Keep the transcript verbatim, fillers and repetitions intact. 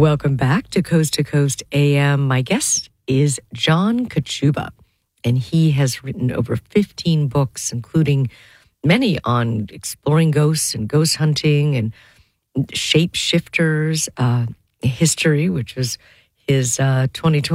Welcome back to Coast to Coast A M. My guest is John Kachuba, and he has written over fifteen books, including many on exploring ghosts and ghost hunting and shapeshifters, uh, history, which was his uh, twenty twenty